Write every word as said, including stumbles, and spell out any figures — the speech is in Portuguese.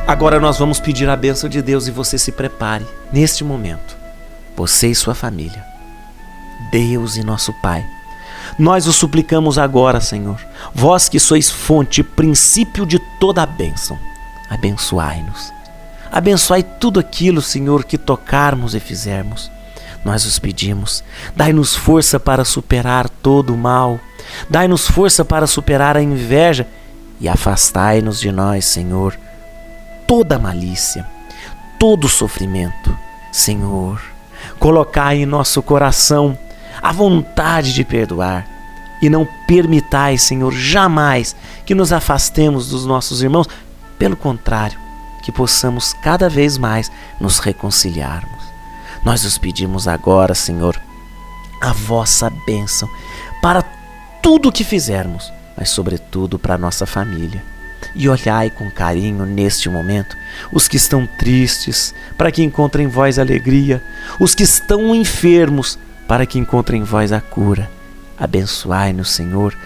Agora nós vamos pedir a bênção de Deus e você se prepare neste momento. Você e sua família. Deus e nosso Pai, nós o suplicamos agora, Senhor, vós que sois fonte e princípio de toda a bênção, abençoai-nos. Abençoai tudo aquilo, Senhor, que tocarmos e fizermos. Nós os pedimos, dai-nos força para superar todo o mal, dai-nos força para superar a inveja e afastai-nos de nós, Senhor, toda malícia, todo sofrimento. Senhor, colocai em nosso coração a vontade de perdoar e não permitais, Senhor, jamais que nos afastemos dos nossos irmãos. Pelo contrário, que possamos cada vez mais nos reconciliarmos. Nós os pedimos agora, Senhor, a vossa bênção para tudo o que fizermos, mas sobretudo para a nossa família. E olhai com carinho neste momento os que estão tristes, para que encontrem em vós alegria, os que estão enfermos, para que encontrem em vós a cura. Abençoai-nos, Senhor,